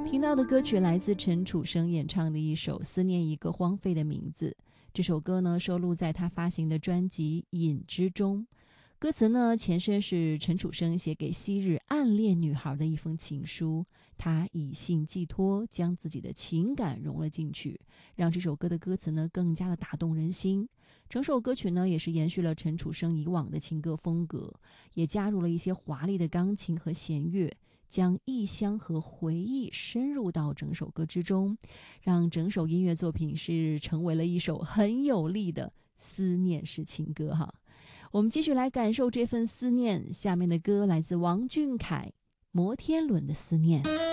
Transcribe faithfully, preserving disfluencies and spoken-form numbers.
听到的歌曲来自陈楚生演唱的一首《思念一个荒废的名字》。这首歌呢收录在他发行的专辑《影》之中。歌词呢前身是陈楚生写给昔日暗恋女孩的一封情书，他以信寄托，将自己的情感融了进去，让这首歌的歌词呢更加的打动人心。整首歌曲呢也是延续了陈楚生以往的情歌风格，也加入了一些华丽的钢琴和弦乐，将异乡和回忆深入到整首歌之中，让整首音乐作品是成为了一首很有力的思念式情歌哈。我们继续来感受这份思念，下面的歌来自王俊凯《摩天轮的思念》。